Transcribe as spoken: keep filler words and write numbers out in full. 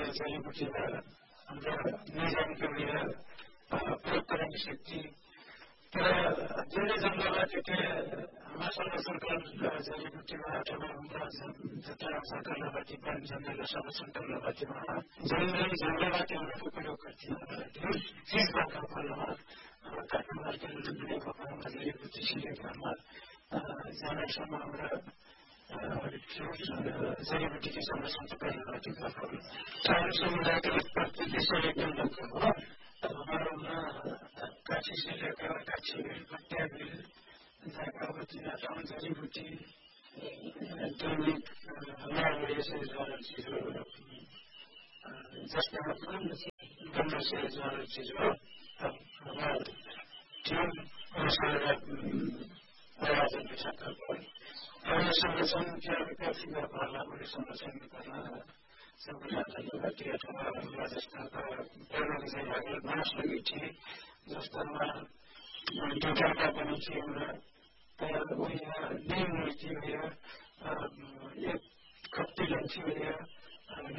जडीबुटीलाई हाम्रा निजामका लिए प्रयोग गर्ने शक्ति तर धेरै जङ्गलबाट के मसल सरकार जडीबुटीबाट हाम्रा जता सरकारबाट पनि जङ्गल सब सरकारबाट जङ्गल जङ्गलबाट उनको प्रयोग गर्थे धेरै चीज भएका फलमा काठमाडौँ जुन भएका जडीबुटी सिलेकामा जानेसम्म हाम्रा जडीबुटी के संरक्षण करने वाली चार समुदाय के प्रतिनिधि से लेकर लगभग हमारा काशी से लेकर काशी पट्टिया बिल जाकावती नाटाउन जडीबुटी दैनिक हमारे से ज्यादा चीजों जैसे गंदा से ज्यादा चीजों हमारे टीम मसाला आयोजन के साथ हमें संरक्षण क्या विकासी व्यापार हमें संरक्षण करना संप्रदाय लगती है हमारा राजस्थान का पहले से आगे मास लगी थी राजस्थान में डेटा का बनी थी हमारा तो वही नीम हुई थी मेरा एक कप्ती लंची मेरा